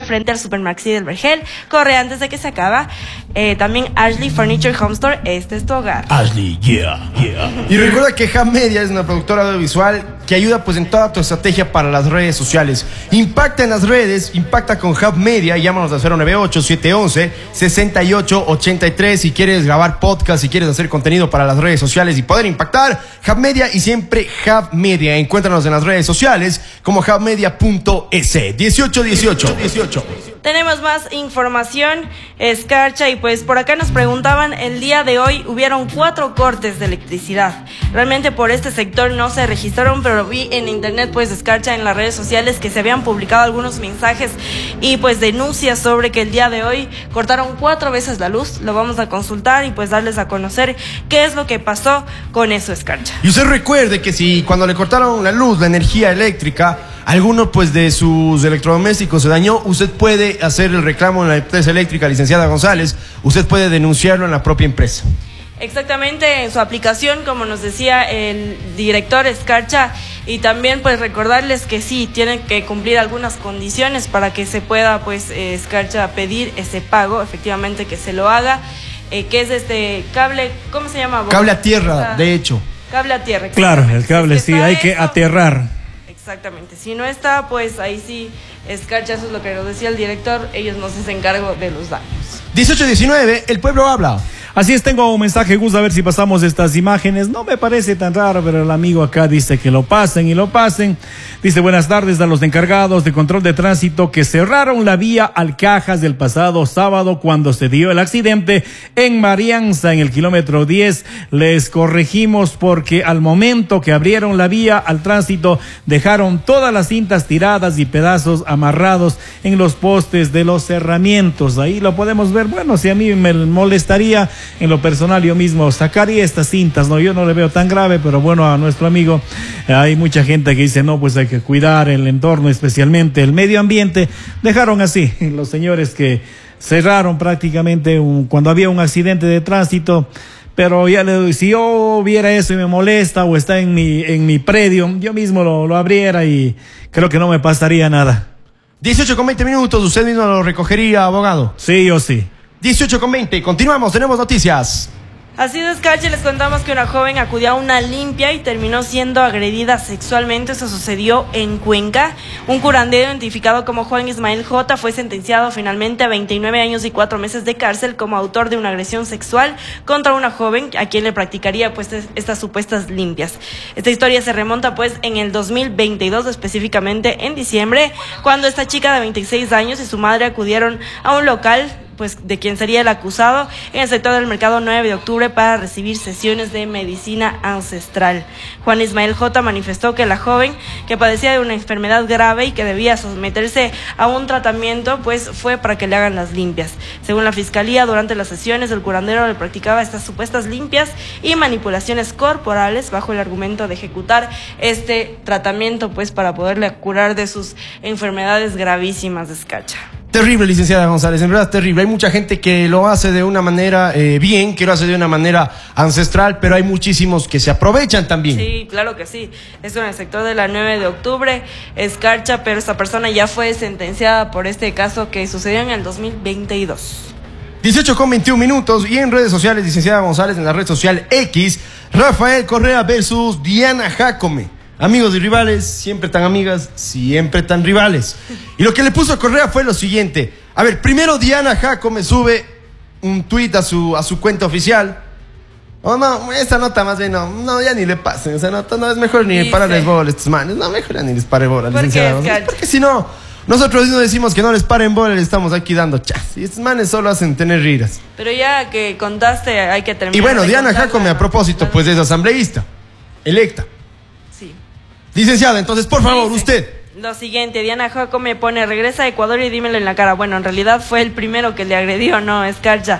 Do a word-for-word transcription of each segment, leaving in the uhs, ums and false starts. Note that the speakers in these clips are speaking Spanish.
frente al Supermaxi del Vergel. Corre antes de que se acaba. Eh, también Ashley Furniture Home Store, este es tu hogar. Ashley, yeah, yeah. Y recuerda que Hub Media es una productora audiovisual que ayuda pues en toda tu estrategia para las redes sociales. Impacta en las redes, impacta con Hub Media y llámanos al cero nueve ocho, siete uno uno, seis ocho ocho tres si quieres grabar podcast, si quieres hacer contenido para las redes sociales y poder impactar. Hub Media y siempre Hub Media. Encuéntranos en las redes sociales como hub media punto es. dieciocho dieciocho dieciocho. Tenemos más información, Escarcha, y pues por acá nos preguntaban, el día de hoy hubieron cuatro cortes de electricidad. Realmente por este sector no se registraron, pero vi en internet, pues Escarcha, en las redes sociales, que se habían publicado algunos mensajes y pues denuncias sobre que el día de hoy cortaron cuatro veces la luz. Lo vamos a consultar y pues darles a conocer qué es lo que pasó con eso, Escarcha. Y usted recuerde que si cuando le cortaron la luz, la energía eléctrica, alguno pues de sus electrodomésticos se dañó, usted puede hacer el reclamo en la empresa eléctrica, licenciada González. Usted puede denunciarlo en la propia empresa. Exactamente, en su aplicación, como nos decía el director Escarcha, y también pues recordarles que sí, tienen que cumplir algunas condiciones para que se pueda pues eh, Escarcha pedir ese pago, efectivamente que se lo haga, eh, que es este cable, ¿cómo se llama? Cable a tierra, de hecho. Cable a tierra. Claro, el cable, sí, hay que aterrar. Exactamente, si no está, pues ahí sí, Escarcha, eso es lo que nos decía el director, ellos nos hacen cargo de los daños. dieciocho diecinueve, el pueblo habla. Así es, tengo un mensaje, Gus, a ver si pasamos estas imágenes. No me parece tan raro, pero el amigo acá dice que lo pasen y lo pasen. Dice, buenas tardes a los encargados de control de tránsito que cerraron la vía Alcajas del pasado sábado cuando se dio el accidente en Marianza, en el kilómetro diez. Les corregimos porque al momento que abrieron la vía al tránsito, dejaron todas las cintas tiradas y pedazos amarrados en los postes de los cerramientos. Ahí lo podemos ver. Bueno, si a mí me molestaría en lo personal, yo mismo sacaría estas cintas, no, yo no le veo tan grave, pero bueno, a nuestro amigo, eh, hay mucha gente que dice, no, pues hay que cuidar el entorno, especialmente el medio ambiente. Dejaron así, los señores que cerraron prácticamente un, cuando había un accidente de tránsito, pero ya le, si yo viera eso y me molesta o está en mi, en mi predio, yo mismo lo, lo abriera y creo que no me pasaría nada. dieciocho con veinte minutos, usted mismo lo recogería, abogado. Sí, yo sí. dieciocho con veinte, continuamos, tenemos noticias. Así de Escarcha, les contamos que una joven acudió a una limpia y terminó siendo agredida sexualmente. Eso sucedió en Cuenca. Un curandero identificado como Juan Ismael J fue sentenciado finalmente a veintinueve años y cuatro meses de cárcel como autor de una agresión sexual contra una joven a quien le practicaría pues estas supuestas limpias. Esta historia se remonta pues en el dos mil veintidós, específicamente en diciembre, cuando esta chica de veintiséis años y su madre acudieron a un local pues de quien sería el acusado en el sector del mercado nueve de octubre para recibir sesiones de medicina ancestral. Juan Ismael J manifestó que la joven, que padecía de una enfermedad grave y que debía someterse a un tratamiento, pues fue para que le hagan las limpias. Según la fiscalía, durante las sesiones el curandero le practicaba estas supuestas limpias y manipulaciones corporales bajo el argumento de ejecutar este tratamiento pues para poderle curar de sus enfermedades gravísimas de Escarcha. Terrible, licenciada González, en verdad terrible. Hay mucha gente que lo hace de una manera eh, bien, que lo hace de una manera ancestral, pero hay muchísimos que se aprovechan también. Sí, claro que sí. Esto en el sector de la nueve de octubre, Escarcha, pero esta persona ya fue sentenciada por este caso que sucedió en el dos mil veintidós. dieciocho con veintiún minutos y en redes sociales, licenciada González, en la red social X, Rafael Correa versus Diana Jacome. Amigos y rivales, siempre tan amigas, siempre tan rivales. Y lo que le puso a Correa fue lo siguiente. A ver, primero Diana Jacome sube un tuit a su, a su cuenta oficial. Oh, no, esta nota más bien no, no, ya ni le pasen. Esa nota no es mejor ni Dice. pararles bola a estos manes. No, mejor ya ni les pare bola, ¿Por licenciada. qué, Porque si no, nosotros no decimos que no les paren bola, les estamos aquí dando chas. Y estos manes solo hacen tener riras. Pero ya que contaste, hay que terminar. Y bueno, de Diana contarla, Jacome, a propósito, claro. pues es asambleísta, electa. Sí. Licenciada, entonces, por favor, Dice usted. Lo siguiente, Diana Jacome pone, regresa a Ecuador y dímelo en la cara. Bueno, en realidad fue el primero que le agredió, ¿no? Escarcha.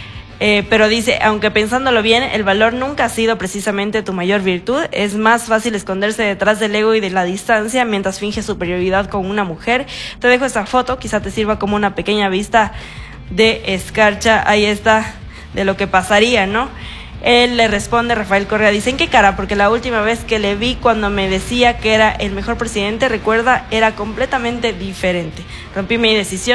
Eh, pero dice, aunque pensándolo bien, el valor nunca ha sido precisamente tu mayor virtud. Es más fácil esconderse detrás del ego y de la distancia mientras finge superioridad con una mujer. Te dejo esta foto, quizá te sirva como una pequeña vista de Escarcha. Ahí está, de lo que pasaría, ¿no? Él le responde, Rafael Correa, dice, ¿en qué cara? Porque la última vez que le vi cuando me decía que era el mejor presidente, recuerda, era completamente diferente. Rompí mi decisión.